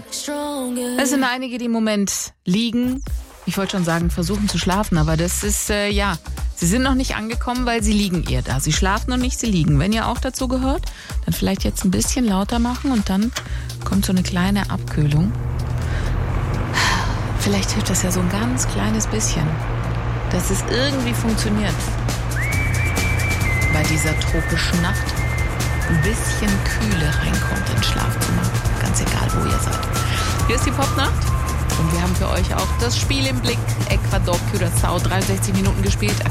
Es sind einige, die im Moment liegen. Ich wollte schon sagen, versuchen zu schlafen, aber das ist, sie sind noch nicht angekommen, weil sie liegen eher da. Sie schlafen noch nicht, sie liegen. Wenn ihr auch dazu gehört, dann vielleicht jetzt ein bisschen lauter machen und dann kommt so eine kleine Abkühlung. Vielleicht hilft das ja so ein ganz kleines bisschen, dass es irgendwie funktioniert. Bei dieser tropischen Nacht ein bisschen Kühle reinkommt ins Schlafzimmer. Ganz egal, wo ihr seid. Hier ist die Popnacht. Und wir haben für euch auch das Spiel im Blick. Ecuador, Curaçao, 63 Minuten gespielt.